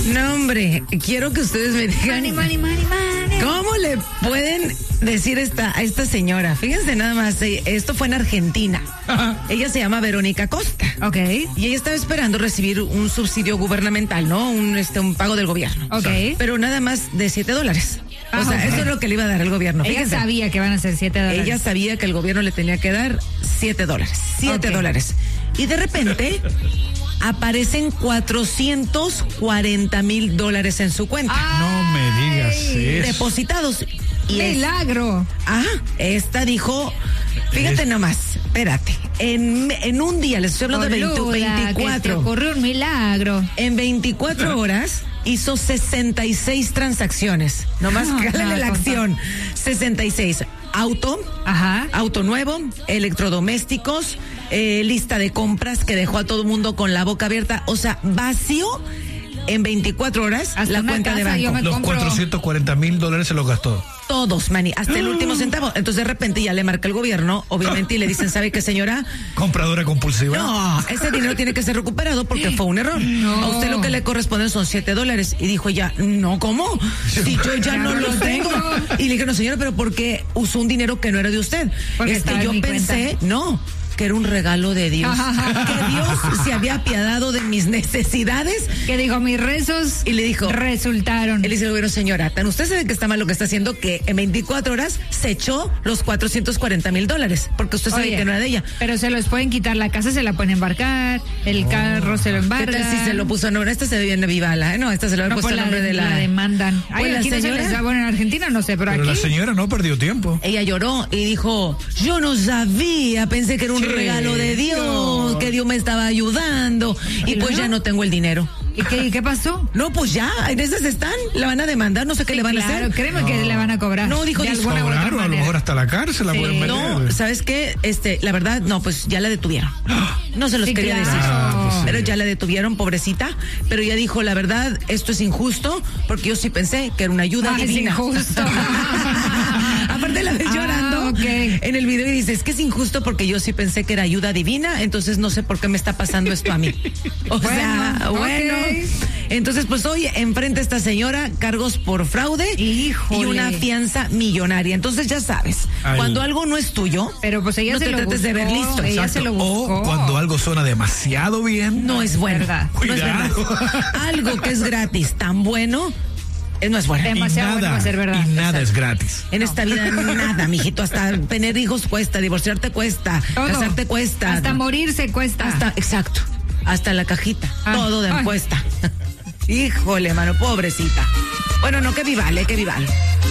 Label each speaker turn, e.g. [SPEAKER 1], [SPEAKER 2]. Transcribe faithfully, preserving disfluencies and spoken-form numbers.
[SPEAKER 1] No, hombre, quiero que ustedes me digan.
[SPEAKER 2] Money, money, money, money.
[SPEAKER 1] ¿Cómo le pueden decir esta, a esta señora? Fíjense nada más, eh, esto fue en Argentina. Ajá. Ella se llama Verónica Costa.
[SPEAKER 2] Ok.
[SPEAKER 1] Y ella estaba esperando recibir un subsidio gubernamental, ¿no? Un, este, un pago del gobierno.
[SPEAKER 2] Ok.
[SPEAKER 1] Pero nada más de siete dólares. O sea,
[SPEAKER 2] okay.
[SPEAKER 1] Eso es lo que le iba a dar el gobierno.
[SPEAKER 2] Ella
[SPEAKER 1] Fíjense.
[SPEAKER 2] sabía que van a ser siete dólares.
[SPEAKER 1] Ella sabía que el gobierno le tenía que dar siete dólares. Siete okay. dólares. Y de repente aparecen cuatrocientos cuarenta mil dólares en su cuenta.
[SPEAKER 3] Ay, no me digas eso.
[SPEAKER 1] Depositados. Y
[SPEAKER 2] ¡milagro!
[SPEAKER 1] Es, ah, esta dijo, fíjate es, nomás, espérate, en, en un día, les estoy hablando
[SPEAKER 2] Boluda,
[SPEAKER 1] de veinte, veinticuatro.
[SPEAKER 2] Que te ocurrió un milagro.
[SPEAKER 1] En veinticuatro horas hizo sesenta y seis transacciones. Nomás no, cálale no, la acción. sesenta y seis. Auto,
[SPEAKER 2] Ajá.
[SPEAKER 1] auto nuevo, electrodomésticos, eh, lista de compras que dejó a todo el mundo con la boca abierta. O sea, vació en veinticuatro horas
[SPEAKER 2] hasta
[SPEAKER 1] la cuenta de banco.
[SPEAKER 3] Los compro... cuatrocientos cuarenta mil dólares se los gastó.
[SPEAKER 1] Todos, Manny, hasta el último centavo. Entonces de repente ya le marca el gobierno, obviamente, y le dicen, ¿sabe qué, señora?
[SPEAKER 3] Compradora compulsiva.
[SPEAKER 1] No, ese dinero tiene que ser recuperado porque fue un error.
[SPEAKER 2] No.
[SPEAKER 1] A usted lo que le corresponde son siete dólares. Y dijo ella, no, ¿cómo? Si yo ya, ya no los tengo. Y le dije, no, señora, pero ¿por qué usó un dinero que no era de usted?
[SPEAKER 2] Porque
[SPEAKER 1] este, yo pensé,
[SPEAKER 2] cuenta.
[SPEAKER 1] no, que era un regalo de Dios. Que Dios se había apiadado de mis necesidades.
[SPEAKER 2] Que dijo, mis rezos
[SPEAKER 1] y le dijo,
[SPEAKER 2] resultaron.
[SPEAKER 1] Él dice, bueno, señora, tan usted sabe que está mal lo que está haciendo, que en veinticuatro horas se echó los cuatrocientos cuarenta mil dólares, porque usted sabe
[SPEAKER 2] Oye,
[SPEAKER 1] que no era de ella.
[SPEAKER 2] Pero se los pueden quitar, la casa se la pueden embarcar, el oh. carro se lo embarga.
[SPEAKER 1] ¿Qué tal si se lo puso nombre? Esta se ve bien de Vivala, ¿eh? No, esta se lo ha no, puesto el nombre de, de la...
[SPEAKER 2] la demandan. Ay,
[SPEAKER 1] pues
[SPEAKER 2] aquí
[SPEAKER 1] la
[SPEAKER 2] señora... no se les... bueno, en Argentina no sé, pero,
[SPEAKER 3] pero
[SPEAKER 2] aquí...
[SPEAKER 3] la señora no perdió tiempo.
[SPEAKER 1] Ella lloró y dijo, yo no sabía, pensé que era un sí. regalo de Dios. Dios, que Dios me estaba ayudando y pues ya no tengo el dinero.
[SPEAKER 2] ¿Y qué, qué pasó?
[SPEAKER 1] No, pues ya, en esas están, la van a demandar, no sé qué
[SPEAKER 2] sí,
[SPEAKER 1] le van
[SPEAKER 2] claro,
[SPEAKER 1] a hacer.
[SPEAKER 2] Créeme
[SPEAKER 1] no.
[SPEAKER 2] que le van a cobrar.
[SPEAKER 1] No, dijo,
[SPEAKER 3] de alguna u otra manera. A lo mejor hasta la cárcel la sí. pueden meter.
[SPEAKER 1] No, ¿sabes qué? Este, la verdad, no, pues ya la detuvieron. No se los
[SPEAKER 2] sí,
[SPEAKER 1] quería
[SPEAKER 2] claro.
[SPEAKER 1] decir.
[SPEAKER 3] Ah, pues sí.
[SPEAKER 1] Pero ya la detuvieron, pobrecita. Pero ella dijo, la verdad, esto es injusto, porque yo sí pensé que era una ayuda
[SPEAKER 2] Ay,
[SPEAKER 1] divina.
[SPEAKER 2] Es injusto.
[SPEAKER 1] Aparte la ves ah, llorando
[SPEAKER 2] okay.
[SPEAKER 1] en el video y dice, es que es injusto porque yo sí pensé que era ayuda divina, entonces no sé por qué me está pasando esto a mí. O
[SPEAKER 2] bueno,
[SPEAKER 1] sea, bueno.
[SPEAKER 2] Okay.
[SPEAKER 1] Entonces, pues hoy enfrenta a esta señora cargos por fraude
[SPEAKER 2] Híjole.
[SPEAKER 1] y una fianza millonaria. Entonces ya sabes, Ay. cuando algo no es tuyo,
[SPEAKER 2] pero pues ella
[SPEAKER 1] no
[SPEAKER 2] se
[SPEAKER 1] te
[SPEAKER 2] lo
[SPEAKER 1] trates
[SPEAKER 2] buscó,
[SPEAKER 1] de ver listo.
[SPEAKER 2] Ella
[SPEAKER 1] Exacto.
[SPEAKER 2] se lo buscó.
[SPEAKER 3] O cuando algo suena demasiado bien,
[SPEAKER 1] no es bueno.
[SPEAKER 2] Verdad.
[SPEAKER 1] No es verdad. Algo que es gratis, tan bueno. No es bueno.
[SPEAKER 2] Demasiado
[SPEAKER 3] y nada,
[SPEAKER 2] bueno para ser verdad.
[SPEAKER 3] y nada
[SPEAKER 1] Exacto.
[SPEAKER 3] es gratis.
[SPEAKER 1] En esta vida nada, mijito. Hasta tener hijos cuesta, divorciarte cuesta, todo. Casarte cuesta.
[SPEAKER 2] Hasta morirse cuesta.
[SPEAKER 1] Hasta, exacto. Hasta la cajita. Ah. Todo de cuesta. Híjole, mano, pobrecita. Bueno, no, que vivale, que vivale.